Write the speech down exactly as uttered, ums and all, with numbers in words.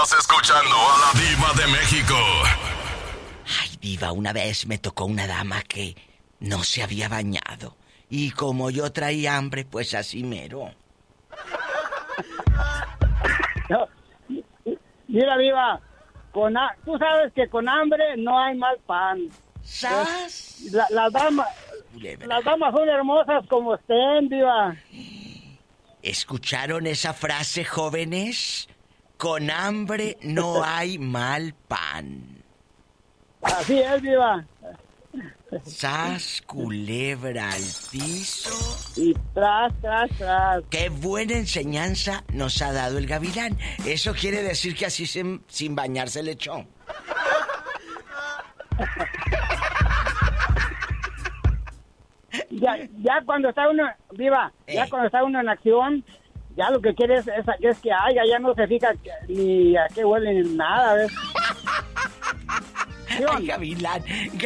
Estás escuchando a la Diva de México. Ay, Diva, una vez me tocó una dama que no se había bañado. Y como yo traía hambre, pues así mero. No, mira, Diva, con ha- tú sabes que con hambre no hay mal pan. ¡Sas! La- las damas, Culebra. las damas son hermosas como estén, Diva. ¿Escucharon esa frase, jóvenes? Con hambre no hay mal pan. Así es, Diva. ¡Sas, culebra al piso! Y tras, tras, tras. ¡Qué buena enseñanza nos ha dado el gavilán! Eso quiere decir que así sin, sin bañarse le echó. Ya, ya cuando está uno, Diva, Eh. ya cuando está uno en acción, ya lo que quiere es, es, es que haya, ya no se fija que- ni a qué huele ni nada, ¿ves? ¿Sí o ¡Ay, no? gavilán!